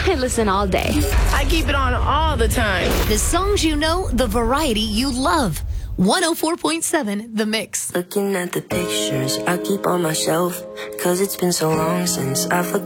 I listen all day. I keep it on all the time. The songs you know, the variety you love. 104.7 The Mix. Looking at the pictures I keep on my shelf, 'cause it's been so long since I forgot